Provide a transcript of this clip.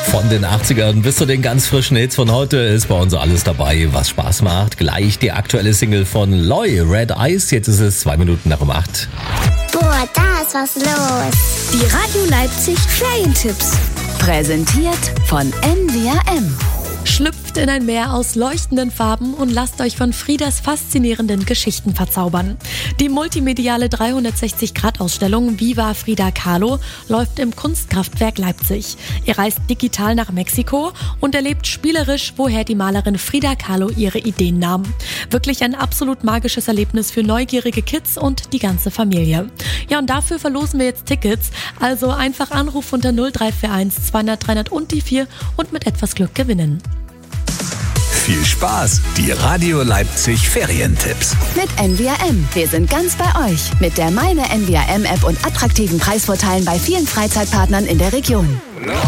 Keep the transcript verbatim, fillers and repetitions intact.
Von den achtzigern bis zu den ganz frischen Hits von heute ist bei uns alles dabei, was Spaß macht. Gleich die aktuelle Single von Loy, Red Eyes. Jetzt ist es zwei Minuten nach um acht. Boah, da ist was los. Die Radio Leipzig Ferientipps. Präsentiert von N V R M. Schlüpft in ein Meer aus leuchtenden Farben und lasst euch von Friedas faszinierenden Geschichten verzaubern. Die multimediale dreihundertsechzig Grad Ausstellung Viva Frida Kahlo läuft im Kunstkraftwerk Leipzig. Ihr reist digital nach Mexiko und erlebt spielerisch, woher die Malerin Frida Kahlo ihre Ideen nahm. Wirklich ein absolut magisches Erlebnis für neugierige Kids und die ganze Familie. Ja, und dafür verlosen wir jetzt Tickets. Also einfach Anruf unter null drei vier eins zweihundert dreihundert und die vier und mit etwas Glück gewinnen. Viel Spaß, die Radio Leipzig Ferientipps. Mit N V R M. Wir sind ganz bei euch. Mit der Meine N V R M App und attraktiven Preisvorteilen bei vielen Freizeitpartnern in der Region.